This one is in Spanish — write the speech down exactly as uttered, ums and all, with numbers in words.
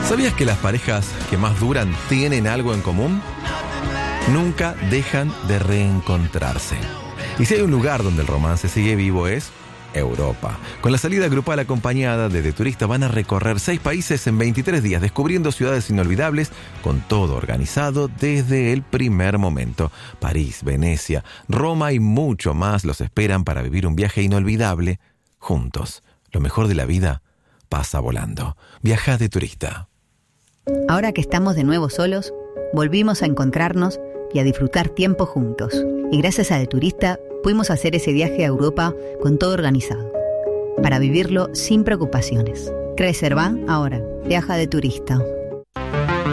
¿Sabías que las parejas que más duran tienen algo en común? Nunca dejan de reencontrarse. Y si hay un lugar donde el romance sigue vivo es Europa. Con la salida grupal acompañada de The Turista van a recorrer seis países en veintitrés días, descubriendo ciudades inolvidables, con todo organizado desde el primer momento. París, Venecia, Roma y mucho más los esperan para vivir un viaje inolvidable juntos. Lo mejor de la vida pasa volando. Viaja de Turista. Ahora que estamos de nuevo solos, volvimos a encontrarnos y a disfrutar tiempo juntos. Y gracias a The Turista pudimos hacer ese viaje a Europa con todo organizado, para vivirlo sin preocupaciones. Reserva ahora. Viaja de Turista.